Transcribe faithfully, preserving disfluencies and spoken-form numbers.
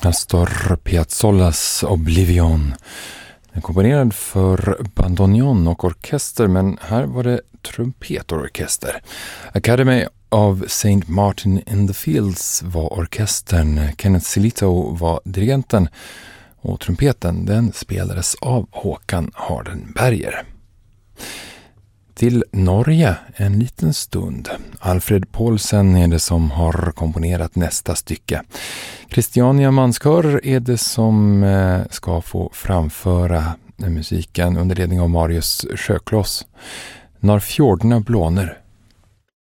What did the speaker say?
Astor Piazzolas Oblivion. Den är komponerad för bandoneon och orkester, men här var det trumpetorkester. Academy of Saint Martin in the Fields var orkestern, Kenneth Silito var dirigenten och trumpeten den spelades av Håkan Hardenberger. Till Norge en liten stund. Alfred Paulsen är det som har komponerat nästa stycke. Christiania Manskör är det som ska få framföra musiken under ledning av Marius Sjökloss. När fjordarna blåner